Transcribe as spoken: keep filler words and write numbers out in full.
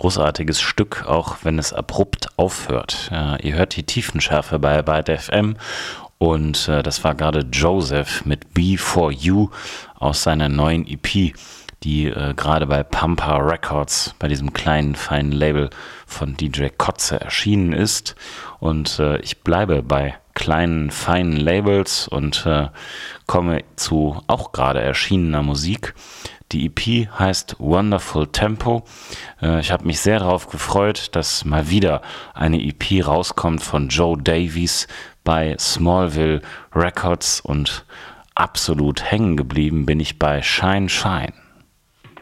großartiges Stück, auch wenn es abrupt aufhört. Äh, ihr hört die Tiefenschärfe bei Byte F M und äh, das war gerade Joseph mit Be For You aus seiner neuen E P, die äh, gerade bei Pampa Records, bei diesem kleinen, feinen Label von D J Kotze erschienen ist. Und äh, ich bleibe bei kleinen, feinen Labels und äh, komme zu auch gerade erschienener Musik. Die E P heißt Wonderful Tempo. Äh, ich habe mich sehr darauf gefreut, dass mal wieder eine E P rauskommt von Joe Davies bei Smallville Records und absolut hängen geblieben bin ich bei Shine Shine.